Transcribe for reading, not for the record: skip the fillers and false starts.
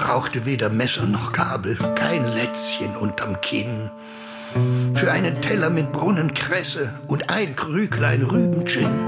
brauchte weder Messer noch Gabel, kein Lätzchen unterm Kinn. Für einen Teller mit Brunnenkresse und ein Krüglein Rübengin